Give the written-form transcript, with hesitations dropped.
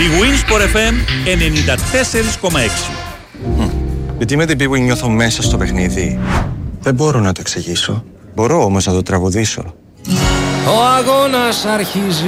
Winsport FM 94,6. Γιατί με την Big Win νιώθω μέσα στο παιχνίδι. Δεν μπορώ να το εξηγήσω. Μπορώ όμως να το τραγουδήσω. Ο αγώνας αρχίζει.